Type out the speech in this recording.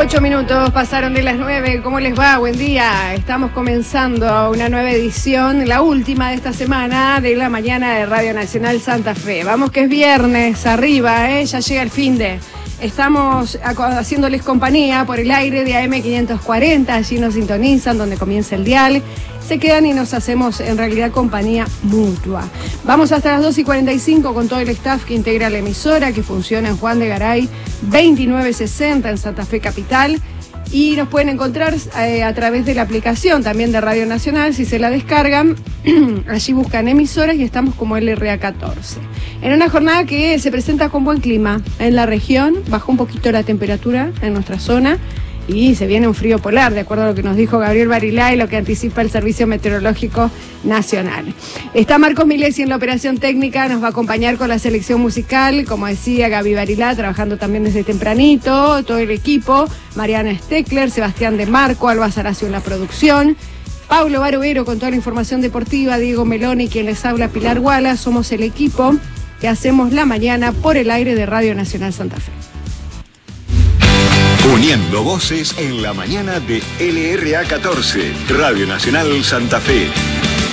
8 minutos pasaron de las 9. ¿Cómo les va? Buen día. Estamos comenzando una nueva edición, la última de esta semana de la mañana de Radio Nacional Santa Fe. Vamos que es viernes, arriba, ya llega el finde. Estamos haciéndoles compañía por el aire de AM540, allí nos sintonizan, donde comienza el dial. Se quedan y nos hacemos en realidad compañía mutua. Vamos hasta las 2:45 con todo el staff que integra la emisora, que funciona en Juan de Garay 2960 en Santa Fe Capital. Y nos pueden encontrar a través de la aplicación también de Radio Nacional, si se la descargan. Allí buscan emisoras y estamos como LRA 14. En una jornada que se presenta con buen clima en la región, bajó un poquito la temperatura en nuestra zona y se viene un frío polar, de acuerdo a lo que nos dijo Gabriel Barilá y lo que anticipa el Servicio Meteorológico Nacional. Está Marcos Milesi en la operación técnica, nos va a acompañar con la selección musical, como decía Gaby Barilá, trabajando también desde tempranito, todo el equipo, Mariana Steckler, Sebastián de Marco, Alba Saracio en la producción, Paulo Barovero con toda la información deportiva, Diego Meloni, quien les habla, Pilar Guala, somos el equipo que hacemos la mañana por el aire de Radio Nacional Santa Fe. Uniendo voces en la mañana de LRA 14, Radio Nacional Santa Fe.